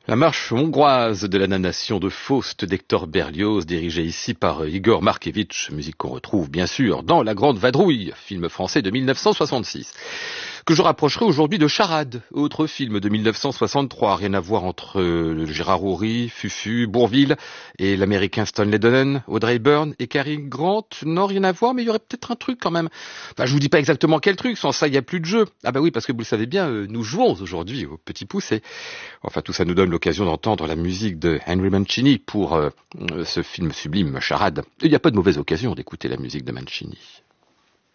La marche hongroise de la nation de Faust d'Hector Berlioz, dirigée ici par Igor Markevitch, musique qu'on retrouve bien sûr dans La Grande Vadrouille, film français de 1966, que je rapprocherai aujourd'hui de Charade, autre film de 1963, rien à voir entre Gérard Houry, Fufu, Bourvil et l'américain Stanley Donen, Audrey Hepburn et Cary Grant, non rien à voir, mais il y aurait peut-être un truc quand même. Enfin, je vous dis pas exactement quel truc, sans ça il n'y a plus de jeu. Ah bah oui, parce que vous le savez bien, nous jouons aujourd'hui au Petit Pouce et enfin tout ça nous donne l'occasion d'entendre la musique de Henry Mancini pour ce film sublime, Charade. Il n'y a pas de mauvaise occasion d'écouter la musique de Mancini.